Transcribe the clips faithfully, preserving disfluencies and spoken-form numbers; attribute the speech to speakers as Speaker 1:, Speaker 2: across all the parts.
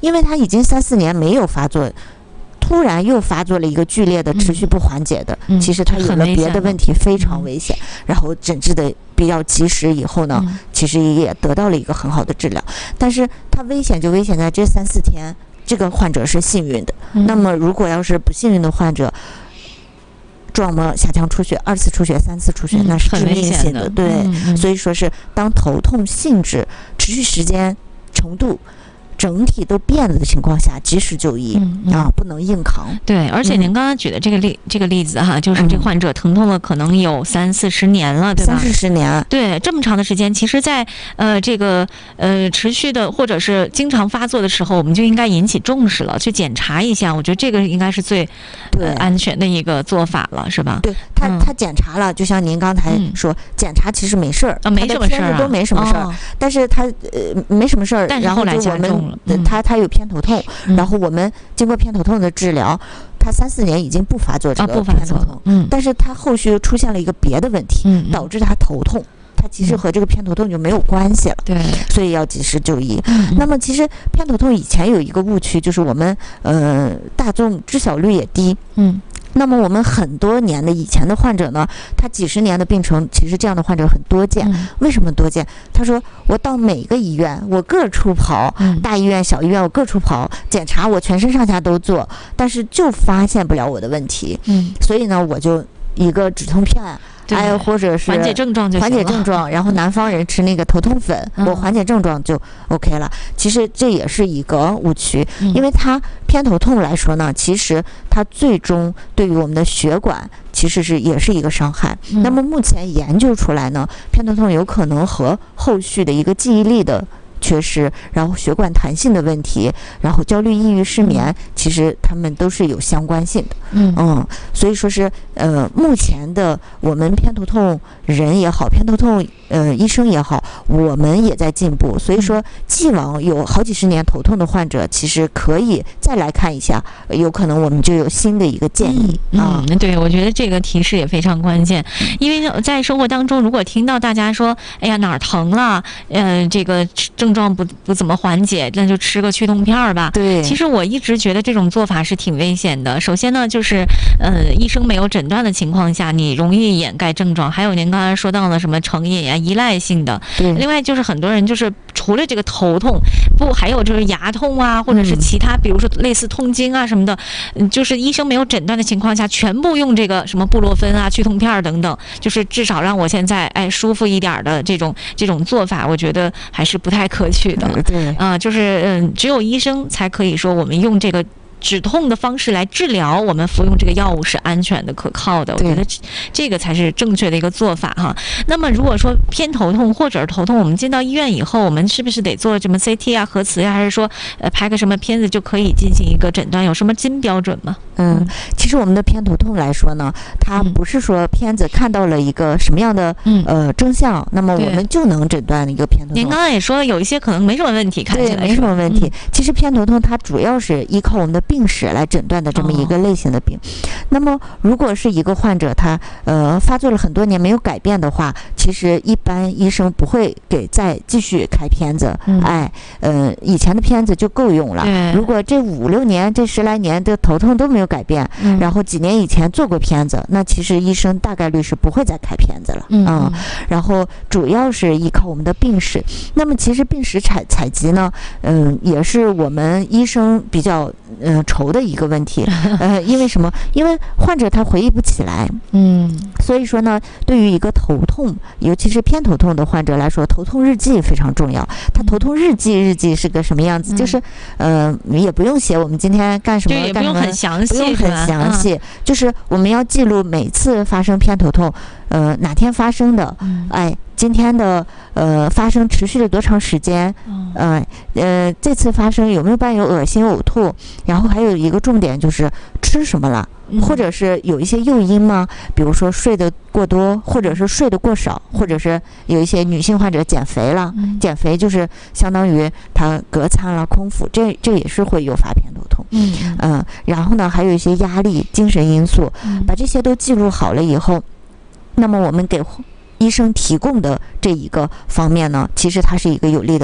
Speaker 1: 因为他已经三四年没有发作，突然又发作了一个剧烈的持续不缓解的，
Speaker 2: 嗯、
Speaker 1: 其实他有了别的问题，非常危险。嗯、然后诊治的比较及时以后呢，嗯、其实也得到了一个很好的治疗。但是他危险就危险在这三四天，这个患者是幸运的。嗯、那么如果要是不幸运的患者，撞么下腔出血，二次出血、三次出血，
Speaker 2: 嗯、
Speaker 1: 那是致命性的。对、
Speaker 2: 嗯，
Speaker 1: 所以说是当头痛性质、持续时间、程度整体都变了的情况下，及时就医、嗯嗯、啊，不能硬扛。
Speaker 2: 对，而且您刚刚举的这个例、嗯、这个例子哈，就是这患者疼痛了可能有三四十年了，对吧？
Speaker 1: 三四十年，
Speaker 2: 对，这么长的时间，其实在呃这个呃持续的或者是经常发作的时候，我们就应该引起重视了，去检查一下。我觉得这个应该是最
Speaker 1: 对、呃、
Speaker 2: 安全的一个做法了，是吧？
Speaker 1: 对他，嗯、他检查了，就像您刚才说，嗯、检查其实没事儿
Speaker 2: 啊，没什么事儿、啊，
Speaker 1: 都没什么事儿、哦，但是他呃没什么事儿，
Speaker 2: 但是后来加重了，
Speaker 1: 嗯、他他有偏头痛、嗯，然后我们经过偏头痛的治疗，他三四年已经不发作这个偏头痛，
Speaker 2: 嗯，
Speaker 1: 但是他后续出现了一个别的问题，
Speaker 2: 嗯，
Speaker 1: 导致他头痛。它其实和这个偏头痛就没有关系了，
Speaker 2: 对、嗯，
Speaker 1: 所以要及时就医。
Speaker 2: 嗯、
Speaker 1: 那么其实偏头痛以前有一个误区，就是我们呃大众知晓率也低，
Speaker 2: 嗯。
Speaker 1: 那么我们很多年的以前的患者呢，他几十年的病程，其实这样的患者很多见。
Speaker 2: 嗯、
Speaker 1: 为什么多见？他说我到每个医院我各处跑、
Speaker 2: 嗯，大
Speaker 1: 医院小医院我各处跑，检查我全身上下都做，但是就发现不了我的问题。
Speaker 2: 嗯，
Speaker 1: 所以呢，我就一个止痛片。哎，或者是
Speaker 2: 缓解症状就
Speaker 1: 缓解症状，然后南方人吃那个头痛粉，
Speaker 2: 嗯、
Speaker 1: 我缓解症状就 OK 了。其实这也是一个误区，
Speaker 2: 嗯、
Speaker 1: 因为它偏头痛来说呢，其实它最终对于我们的血管其实是也是一个伤害。
Speaker 2: 嗯、
Speaker 1: 那么目前研究出来呢，偏头痛有可能和后续的一个记忆力的缺失，然后血管弹性的问题，然后焦虑、抑郁、失眠，嗯、其实他们都是有相关性的。
Speaker 2: 嗯
Speaker 1: 嗯，所以说是呃，目前的我们偏头痛人也好，偏头痛呃医生也好，我们也在进步。所以说，既往有好几十年头痛的患者，其实可以再来看一下，有可能我们就有新的一个建议、
Speaker 2: 嗯、
Speaker 1: 啊。
Speaker 2: 嗯，对，我觉得这个提示也非常关键，因为在生活当中，如果听到大家说，哎呀哪儿疼了，呃，这个症状不不怎么缓解，那就吃个去痛片儿吧。
Speaker 1: 对，
Speaker 2: 其实我一直觉得这种做法是挺危险的。首先呢，就是呃，医生没有诊断的情况下，你容易掩盖症状。还有您刚才说到了什么成瘾啊、依赖性的。
Speaker 1: 对。
Speaker 2: 另外就是很多人就是除了这个头痛，不还有就是牙痛啊，或者是其他，嗯、比如说类似痛经啊什么的，嗯，就是医生没有诊断的情况下，全部用这个什么布洛芬啊、去痛片等等，就是至少让我现在哎舒服一点的这种这种做法，我觉得还是不太可取的。
Speaker 1: 对。
Speaker 2: 啊、呃，就是嗯，只有医生才可以说我们用这个止痛的方式来治疗，我们服用这个药物是安全的、可靠的。我觉得这个才是正确的一个做法哈。那么如果说偏头痛或者是头痛，我们进到医院以后，我们是不是得做什么 C T 啊、核磁呀、啊，还是说呃拍个什么片子就可以进行一个诊断？有什么金标准吗？
Speaker 1: 嗯，其实我们的偏头痛来说呢，它不是说片子看到了一个什么样的、嗯、呃征象，那么我们就能诊断一个偏头痛。
Speaker 2: 您刚刚也说了，有一些可能没什么问题，看起来
Speaker 1: 对没什么问题、嗯。其实偏头痛它主要是依靠我们的病史来诊断的这么一个类型的病。哦、那么如果是一个患者他呃发作了很多年没有改变的话，其实一般医生不会给再继续开片子。嗯、哎，呃，以前的片子就够用了。如果这五六年、这十来年的头痛都没有改变，嗯、然后几年以前做过片子，那其实医生大概率是不会再开片子了。嗯，嗯然后主要是依靠我们的病史。那么其实病史采采集呢，嗯，也是我们医生比较嗯、呃、愁的一个问题。呃，因为什么？因为患者他回忆不起来。嗯，所以说呢，对于一个头痛，尤其是偏头痛的患者来说，头痛日记非常重要。他头痛日记日记是个什么样子？嗯、就是呃，也不用写我们今天干什么，
Speaker 2: 也不用很详细，
Speaker 1: 不用很详细，就是我们要记录每次发生偏头痛，呃，哪天发生的，嗯、哎，今天的呃发生持续了多长时间，呃呃，这次发生有没有伴有恶心呕吐？然后还有一个重点就是吃什么了。或者是有一些诱因吗？比如说睡得过多，或者是睡得过少，或者是有一些女性患者减肥了，嗯、减肥就是相当于她隔餐了、空腹，这这也是会诱发偏头痛。嗯嗯、呃，然后呢，还有一些压力、精神因素，嗯、把这些都记录好了以后，那么我们给医生提供的这一个方面呢，其实它是一个有力的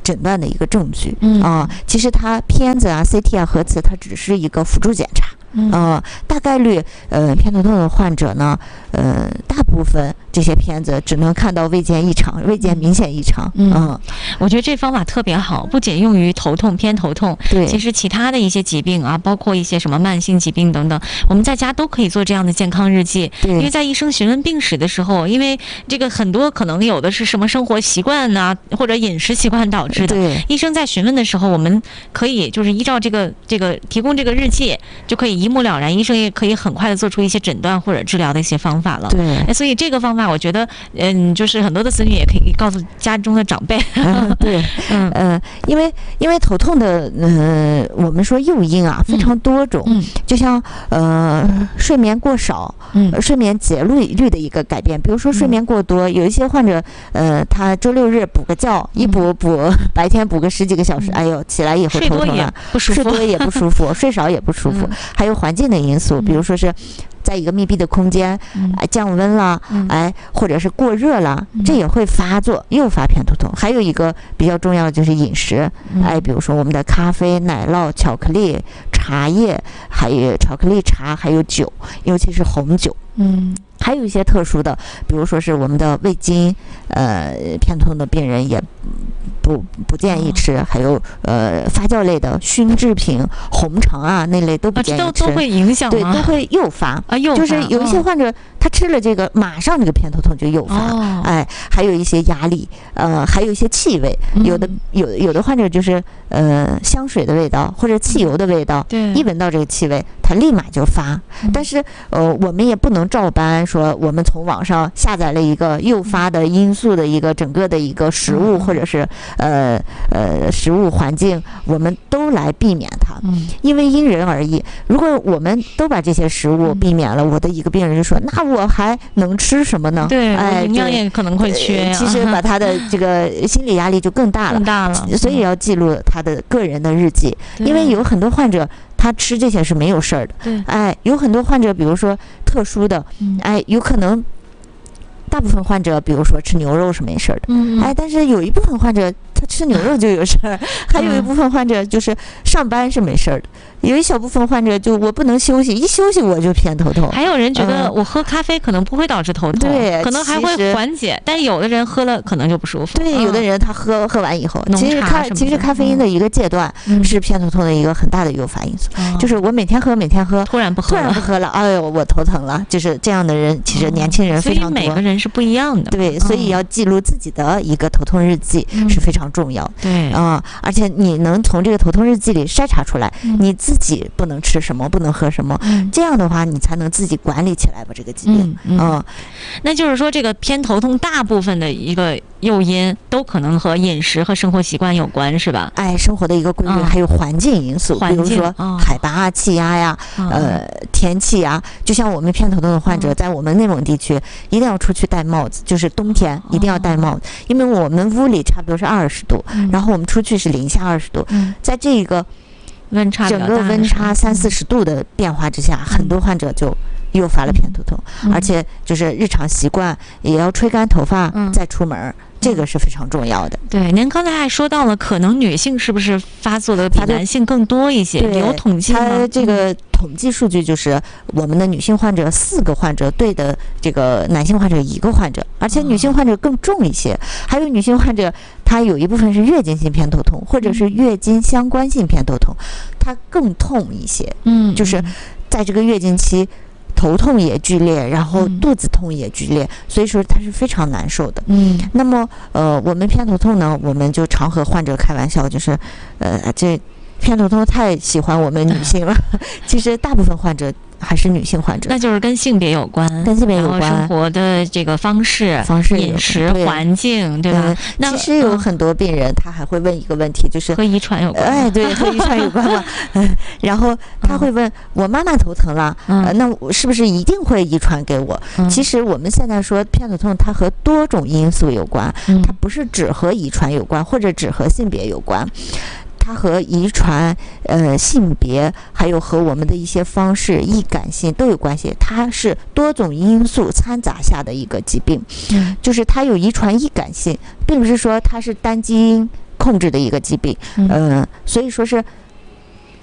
Speaker 1: 诊断的一个证据。
Speaker 2: 嗯
Speaker 1: 啊、呃，其实它片子啊、C T 啊、核磁，它只是一个辅助检查。
Speaker 2: 嗯、
Speaker 1: 呃，大概率呃偏头痛的患者呢，呃，大部分这些片子只能看到未见异常，未见明显异常。
Speaker 2: 嗯，
Speaker 1: 嗯
Speaker 2: 我觉得这方法特别好，不仅用于头痛、偏头痛，
Speaker 1: 对，
Speaker 2: 其实其他的一些疾病啊，包括一些什么慢性疾病等等，我们在家都可以做这样的健康日记。
Speaker 1: 对，
Speaker 2: 因为在医生询问病史的时候，因为这个很多可能有的是什么生活习惯呐、啊，或者饮食习惯导致的。
Speaker 1: 对，
Speaker 2: 医生在询问的时候，我们可以就是依照这个这个提供这个日记，就可以一目了然，医生也可以很快的做出一些诊断或者治疗的一些方法了。
Speaker 1: 对，
Speaker 2: 所以这个方法，我觉得，嗯，就是很多的子女也可以告诉家中的长辈。
Speaker 1: 嗯、对，
Speaker 2: 嗯
Speaker 1: 呃，因为因为头痛的，呃，我们说诱因啊非常多种，
Speaker 2: 嗯，
Speaker 1: 就像呃睡眠过少，
Speaker 2: 嗯，
Speaker 1: 睡眠节律率的一个改变，比如说睡眠过多，有一些患者，呃，他周六日补个觉，一补补白天补个十几个小时，哎呦，起来以后头疼了，
Speaker 2: 不舒服，
Speaker 1: 睡多也不舒服，睡少也不舒服，还有环境的因素，比如说是在一个密闭的空间，哎，降温了，哎，或者是过热了，这也会发作，诱发偏头痛。还有一个比较重要的就是饮食，哎，比如说我们的咖啡、奶酪、巧克力、茶叶，还有巧克力茶，还有酒，尤其是红酒。
Speaker 2: 嗯，
Speaker 1: 还有一些特殊的，比如说是我们的味精，呃，偏头痛的病人也不不建议吃，还有呃发酵类的熏制品、红肠啊那类都不建议吃，
Speaker 2: 啊、都都会影响吗？
Speaker 1: 对，都会诱发
Speaker 2: 啊，诱发
Speaker 1: 就是有一些患者、哦、他吃了这个，马上这个偏头痛就诱发，
Speaker 2: 哦、
Speaker 1: 哎，还有一些压力，呃，还有一些气味，
Speaker 2: 嗯、
Speaker 1: 有的有有的患者就是呃香水的味道或者汽油的味道，
Speaker 2: 对，
Speaker 1: 一闻到这个气味，他立马就发。
Speaker 2: 嗯、
Speaker 1: 但是呃，我们也不能照搬说我们从网上下载了一个诱发的因素的一个整个的一个食物、嗯、或者是呃呃食物环境，我们都来避免它，
Speaker 2: 嗯，
Speaker 1: 因为因人而异。如果我们都把这些食物避免了，嗯、我的一个病人就说，那我还能吃什么呢？
Speaker 2: 对，
Speaker 1: 哎，
Speaker 2: 营养也可能会缺、啊。
Speaker 1: 其实把他的这个心理压力就更大了，
Speaker 2: 更大了。
Speaker 1: 所以要记录他的个人的日记，
Speaker 2: 嗯、
Speaker 1: 因为有很多患者。他吃这些是没有事儿的，
Speaker 2: 对，
Speaker 1: 哎，有很多患者，比如说特殊的，
Speaker 2: 嗯、
Speaker 1: 哎，有可能大部分患者，比如说吃牛肉是没事儿的，
Speaker 2: 嗯，
Speaker 1: 哎，但是有一部分患者他吃牛肉就有事儿，还有一部分患者就是上班是没事儿的。有一小部分患者就我不能休息，一休息我就偏头痛。
Speaker 2: 还有人觉得我喝咖啡可能不会导致头痛，
Speaker 1: 对、
Speaker 2: 嗯，可能还会缓解，但是有的人喝了可能就不舒服。
Speaker 1: 对，有的人他喝、嗯、喝完以后，其实咖其实咖啡因的一个阶段是偏头痛的一个很大的诱发因素，
Speaker 2: 嗯、
Speaker 1: 就是我每天喝每天喝，
Speaker 2: 突然不喝
Speaker 1: 突然不喝了，哎呦我头疼了，就是这样的人，其实年轻人非常多。
Speaker 2: 所以每个人是不一样的。
Speaker 1: 对，所以要记录自己的一个头痛日记是非常重要的。
Speaker 2: 对
Speaker 1: 啊、嗯，而且你能从这个头痛日记里筛查出来，
Speaker 2: 嗯、
Speaker 1: 你自己不能吃什么，不能喝什么，
Speaker 2: 嗯、
Speaker 1: 这样的话你才能自己管理起来吧这个疾病。
Speaker 2: 嗯，
Speaker 1: 嗯
Speaker 2: 嗯那就是说这个偏头痛大部分的一个诱因都可能和饮食和生活习惯有关，是吧？
Speaker 1: 哎，生活的一个规律，
Speaker 2: 嗯、
Speaker 1: 还有环境因素，
Speaker 2: 环境
Speaker 1: 比如说、
Speaker 2: 哦、
Speaker 1: 海拔啊、气压呀、
Speaker 2: 嗯、
Speaker 1: 呃天气啊。就像我们偏头痛的患者，
Speaker 2: 嗯、
Speaker 1: 在我们内蒙地区一定要出去戴帽子，就是冬天一定要戴帽子，哦、因为我们屋里差不多是二十度，
Speaker 2: 嗯、
Speaker 1: 然后我们出去是零下二十度，
Speaker 2: 嗯、
Speaker 1: 在这个
Speaker 2: 温差
Speaker 1: 整个温差三四十度的变化之下，嗯、很多患者就诱发了偏头痛，
Speaker 2: 嗯、
Speaker 1: 而且就是日常习惯也要吹干头发、
Speaker 2: 嗯、
Speaker 1: 再出门。这个是非常重要的。
Speaker 2: 对，您刚才还说到了，可能女性是不是发作的比男性更多一些？有统计吗？
Speaker 1: 它这个统计数据就是我们的女性患者四个患者对的这个男性患者一个患者，而且女性患者更重一些。哦、还有女性患者，她有一部分是月经性偏头痛，或者是月经相关性偏头痛，它更痛一些。
Speaker 2: 嗯，
Speaker 1: 就是在这个月经期。头痛也剧烈，然后肚子痛也剧烈，嗯、所以说它是非常难受的。
Speaker 2: 嗯，
Speaker 1: 那么呃，我们偏头痛呢，我们就常和患者开玩笑，就是呃，这偏头痛太喜欢我们女性了。其实大部分患者还是女性患者，
Speaker 2: 那就是跟性别有关，
Speaker 1: 跟性别有关，
Speaker 2: 生活的这个方式、
Speaker 1: 方式、
Speaker 2: 饮食、环境，对吧？
Speaker 1: 嗯、那其实有很多病人，他还会问一个问题，就是
Speaker 2: 和遗传有关。
Speaker 1: 哎，对，和遗传有关嘛。嗯，然后他会问、嗯、我妈妈头疼了，
Speaker 2: 嗯、
Speaker 1: 呃，那我是不是一定会遗传给我？
Speaker 2: 嗯、
Speaker 1: 其实我们现在说偏头痛，它和多种因素有关，
Speaker 2: 嗯、
Speaker 1: 它不是只和遗传有关，或者只和性别有关。它和遗传、呃性别，还有和我们的一些方式、易感性都有关系。它是多种因素掺杂下的一个疾病，
Speaker 2: 嗯、
Speaker 1: 就是它有遗传易感性，并不是说它是单基因控制的一个疾病。嗯、呃，所以说是